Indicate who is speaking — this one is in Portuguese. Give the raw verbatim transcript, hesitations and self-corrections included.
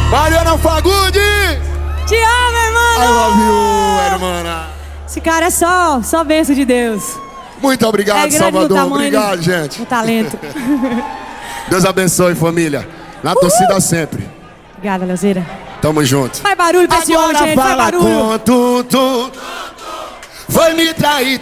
Speaker 1: Mariana Fagundes!
Speaker 2: Te amo, irmão!
Speaker 1: I love you, hermana.
Speaker 2: Esse cara é só, só bênção de Deus.
Speaker 1: Muito obrigado,
Speaker 2: é
Speaker 1: Salvador. Obrigado, gente.
Speaker 2: O talento.
Speaker 1: Deus abençoe, família. Na Uhul. torcida sempre.
Speaker 2: Obrigada, Leozeira.
Speaker 1: Tamo junto.
Speaker 2: Faz barulho pra esse homem, gente. Faz barulho.
Speaker 1: Com tudo. Foi me trair.